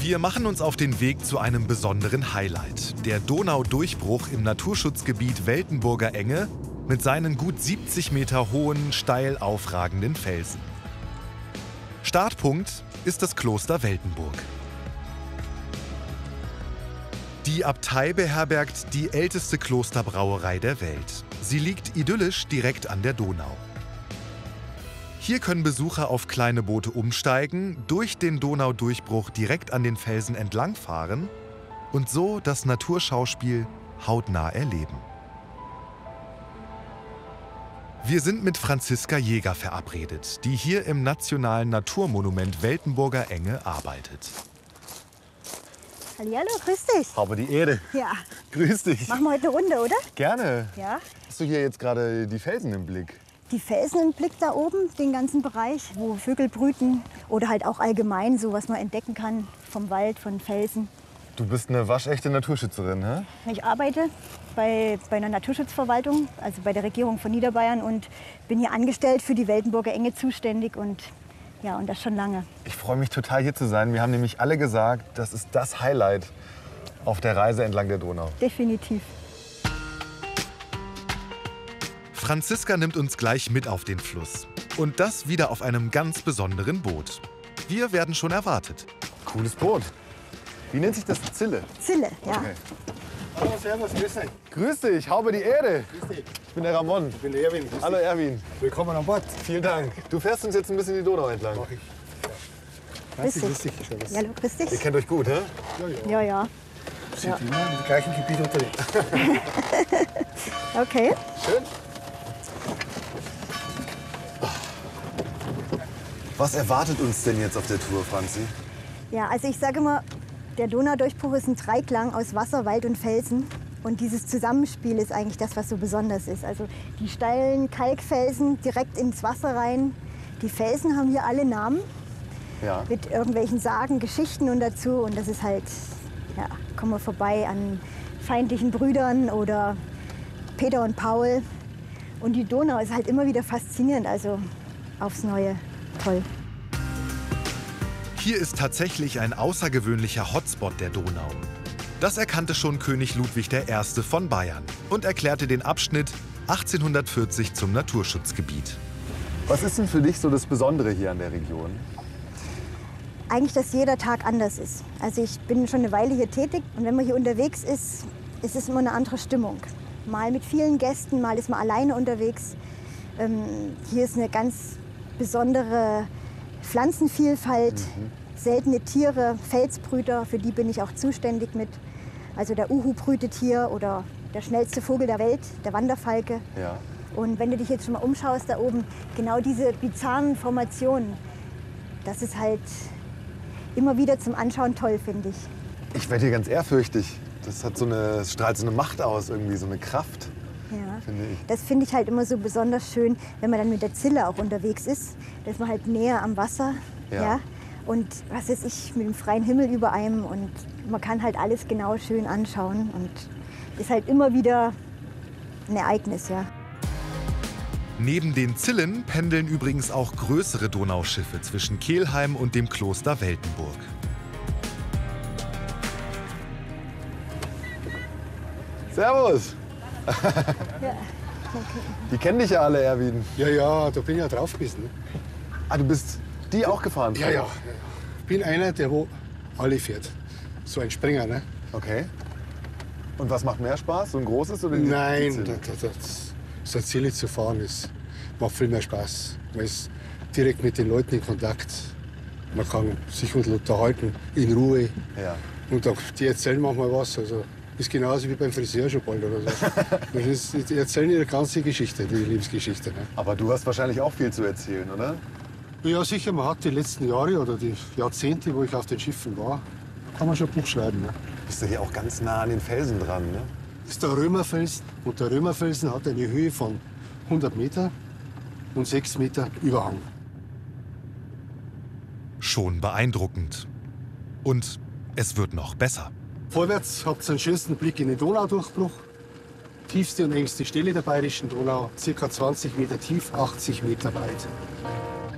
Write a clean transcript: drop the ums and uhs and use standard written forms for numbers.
Wir machen uns auf den Weg zu einem besonderen Highlight. Der Donaudurchbruch im Naturschutzgebiet Weltenburger Enge mit seinen gut 70 Meter hohen, steil aufragenden Felsen. Startpunkt ist das Kloster Weltenburg. Die Abtei beherbergt die älteste Klosterbrauerei der Welt. Sie liegt idyllisch direkt an der Donau. Hier können Besucher auf kleine Boote umsteigen, durch den Donaudurchbruch direkt an den Felsen entlangfahren und so das Naturschauspiel hautnah erleben. Wir sind mit Franziska Jäger verabredet, die hier im Nationalen Naturmonument Weltenburger Enge arbeitet. Hallihallo, grüß dich. Habe die Ehre. Ja. Grüß dich. Machen wir heute eine Runde, oder? Gerne. Ja. Hast du hier jetzt gerade die Felsen im Blick? Die Felsen im Blick da oben, den ganzen Bereich, wo Vögel brüten oder halt auch allgemein so, was man entdecken kann vom Wald, von Felsen. Du bist eine waschechte Naturschützerin, hä? Ich arbeite bei einer Naturschutzverwaltung, also bei der Regierung von Niederbayern und bin hier angestellt für die Weltenburger Enge zuständig und ja, und das schon lange. Ich freue mich total, hier zu sein. Wir haben nämlich alle gesagt, das ist das Highlight auf der Reise entlang der Donau. Definitiv. Franziska nimmt uns gleich mit auf den Fluss. Und das wieder auf einem ganz besonderen Boot. Wir werden schon erwartet. Cooles Boot. Wie nennt sich das? Zille? Zille, ja. Okay. Hallo, servus, grüß dich. Grüß dich, habe die Ehre. Grüß dich. Ich bin der Ramon. Ich bin der Erwin. Grüß Hallo dich. Erwin. Willkommen an Bord. Vielen Dank. Du fährst uns jetzt ein bisschen die Donau entlang. Mach ich. Grüß Grüß dich. dich. Servus. Ja, hallo, grüß Ihr dich. kennt euch gut, hä? Ja, ja. Wir sind immer im gleichen Gebiet unterwegs. Okay. Schön. Was erwartet uns denn jetzt auf der Tour, Franzi? Ja, also ich sage immer, der Donaudurchbruch ist ein Dreiklang aus Wasser, Wald und Felsen. Und dieses Zusammenspiel ist eigentlich das, was so besonders ist. Also die steilen Kalkfelsen direkt ins Wasser rein. Die Felsen haben hier alle Namen Ja. mit irgendwelchen Sagen, Geschichten und dazu. Und das ist halt, ja, kommen wir vorbei an feindlichen Brüdern oder Peter und Paul. Und die Donau ist halt immer wieder faszinierend, also aufs Neue toll. Hier ist tatsächlich ein außergewöhnlicher Hotspot der Donau. Das erkannte schon König Ludwig I. von Bayern und erklärte den Abschnitt 1840 zum Naturschutzgebiet. Was ist denn für dich so das Besondere hier an der Region? Eigentlich, dass jeder Tag anders ist. Also ich bin schon eine Weile hier tätig und wenn man hier unterwegs ist, ist es immer eine andere Stimmung. Mal mit vielen Gästen, mal ist man alleine unterwegs. Hier ist eine ganz besondere Pflanzenvielfalt, seltene Tiere, Felsbrüter, für die bin ich auch zuständig mit. Also der Uhu brütet hier oder der schnellste Vogel der Welt, der Wanderfalke. Ja. Und wenn du dich jetzt schon mal umschaust da oben, genau diese bizarren Formationen, das ist halt immer wieder zum Anschauen toll, finde ich. Ich werde hier ganz ehrfürchtig. Das hat es strahlt so eine Macht aus, irgendwie so eine Kraft, Ja. finde ich. Das finde ich halt immer so besonders schön, wenn man dann mit der Zille auch unterwegs ist. Da ist man halt näher am Wasser. Ja. Und was weiß ich, mit dem freien Himmel über einem. Und man kann halt alles genau schön anschauen. Und ist halt immer wieder ein Ereignis, ja. Neben den Zillen pendeln übrigens auch größere Donauschiffe zwischen Kelheim und dem Kloster Weltenburg. Servus! Ja. Die kennen dich ja alle, Erwin. Ja, da bin ich ja drauf gewesen. Ne? Ah, du bist die auch gefahren? Ja. Ich bin einer, der wo alle fährt. So ein Springer, ne? Okay. Und was macht mehr Spaß? So ein großes oder die Nein, Zille? so ein Ziel zu fahren ist, macht viel mehr Spaß. Man ist direkt mit den Leuten in Kontakt. Man kann sich unterhalten, in Ruhe. Ja. Und auch die erzählen manchmal was. Also, ist genauso wie beim Friseur schon bald oder so. Die erzählen ihre ganze Geschichte, die Lebensgeschichte. Ne? Aber du hast wahrscheinlich auch viel zu erzählen, oder? Ja, sicher, man hat die letzten Jahre oder die Jahrzehnte, wo ich auf den Schiffen war, kann man schon ein Buch schreiben. Ne? Bist du hier auch ganz nah an den Felsen dran, ne? Das ist der Römerfelsen und der Römerfelsen hat eine Höhe von 100 Meter und 6 Meter Überhang. Schon beeindruckend. Und es wird noch besser. Vorwärts habt ihr den schönsten Blick in den Donaudurchbruch. Tiefste und engste Stelle der Bayerischen Donau, ca. 20 Meter tief, 80 Meter weit.